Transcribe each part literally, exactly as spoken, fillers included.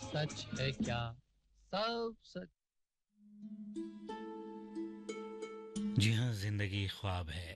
सच है क्या, सब सच। जी हाँ, जिंदगी ख्वाब है।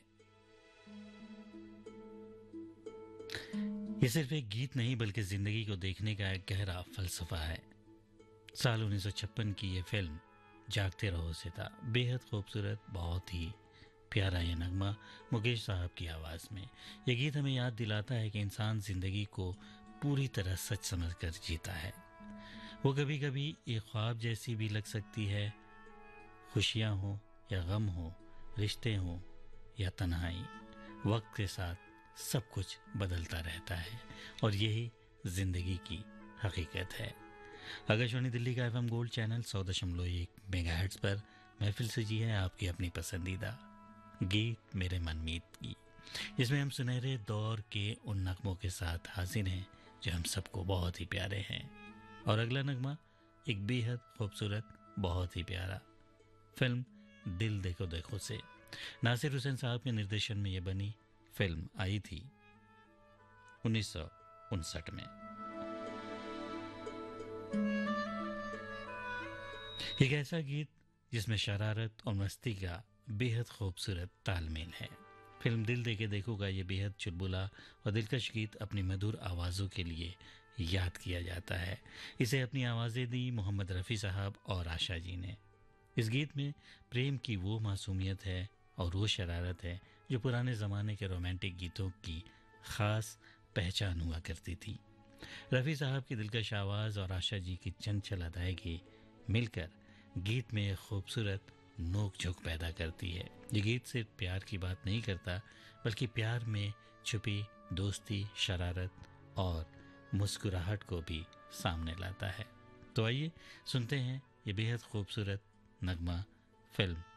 ये सिर्फ एक गीत नहीं बल्कि जिंदगी को देखने का एक गहरा फलसफा है। साल उन्नीस सौ छप्पन की ये फिल्म जागते रहो से था। बेहद खूबसूरत, बहुत ही प्यारा ये नगमा मुकेश साहब की आवाज़ में। ये गीत हमें याद दिलाता है कि इंसान जिंदगी को पूरी तरह सच समझकर जीता है। वो कभी कभी एक ख्वाब जैसी भी लग सकती है। खुशियाँ हो या गम हो, रिश्ते हो या तन्हाई, वक्त के साथ सब कुछ बदलता रहता है और यही जिंदगी की हकीकत है। आकाशवाणी दिल्ली का एफएम गोल्ड चैनल सौ दशमलव एक मेगाहर्ट्ज पर महफिल सजी है आपकी अपनी पसंदीदा गीत मेरे मनमीत की, जिसमें हम सुनहरे दौर के उन नगमों के साथ हाजिर हैं जो हम सबको बहुत ही प्यारे हैं। और अगला नगमा एक बेहद खूबसूरत, बहुत ही प्यारा फिल्म दिल देखो देखो से नासिर हुसैन साहब के निर्देशन में यह बनी फिल्म आई थी उन्नीस सौ उनसठ में। एक ऐसा गीत जिसमें शरारत और मस्ती का बेहद खूबसूरत तालमेल है। फिल्म दिल देके देखो का ये बेहद चुलबुला और दिलकश गीत अपनी मधुर आवाज़ों के लिए याद किया जाता है। इसे अपनी आवाज़ें दी मोहम्मद रफ़ी साहब और आशा जी ने। इस गीत में प्रेम की वो मासूमियत है और वो शरारत है जो पुराने ज़माने के रोमांटिक गीतों की ख़ास पहचान हुआ करती थी। रफ़ी साहब की दिलकश आवाज़ और आशा जी की चंचल अदायगी मिलकर गीत में एक खूबसूरत नोक झोंक पैदा करती है। ये गीत सिर्फ प्यार की बात नहीं करता बल्कि प्यार में छुपी दोस्ती, शरारत और मुस्कुराहट को भी सामने लाता है। तो आइए सुनते हैं ये बेहद खूबसूरत नगमा फिल्म